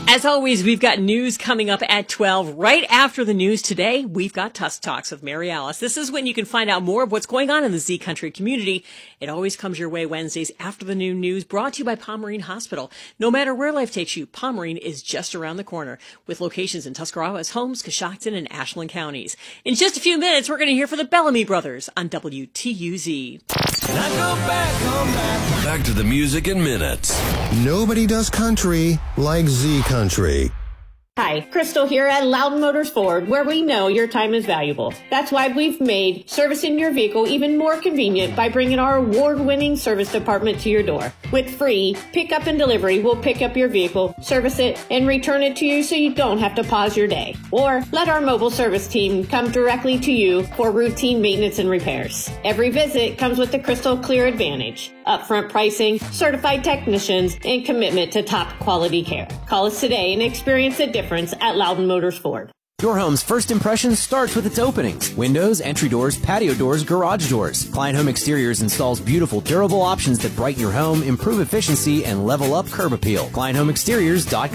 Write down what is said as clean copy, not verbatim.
As always, we've got news coming up at 12. Right after the news today, we've got Tusk Talks with Mary Alice. This is when you can find out more of what's going on in the Z Country community. It always comes your way Wednesdays after the noon news, brought to you by Pomerene Hospital. No matter where life takes you, Pomerene is just around the corner, with locations in Tuscarawas, Holmes, Coshocton, and Ashland counties. In just a few minutes, we're going to hear from the Bellamy Brothers on WTUZ. Now go back to the music in minutes. Nobody does country like Z Country. Hi, Crystal here at Loudon Motors Ford, where we know your time is valuable. That's why we've made servicing your vehicle even more convenient by bringing our award-winning service department to your door. With free pickup and delivery, we'll pick up your vehicle, service it, and return it to you so you don't have to pause your day. Or let our mobile service team come directly to you for routine maintenance and repairs. Every visit comes with the Crystal Clear Advantage, upfront pricing, certified technicians, and commitment to top quality care. Call us today and experience the difference at Loudon Motors Ford. Your home's first impression starts with its openings. Windows, entry doors, patio doors, garage doors. Klein Home Exteriors installs beautiful, durable options that brighten your home, improve efficiency, and level up curb appeal. KleinHomeExteriors.com.